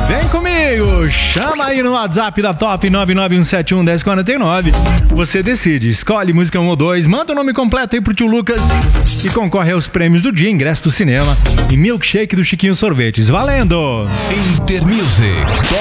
Vem comigo, chama aí no WhatsApp da Top 991711049. Você decide, escolhe música 1 ou 2, manda o nome completo aí pro tio Lucas e concorre aos prêmios do dia, ingresso do cinema e milkshake do Chiquinho Sorvetes. Valendo! Intermusic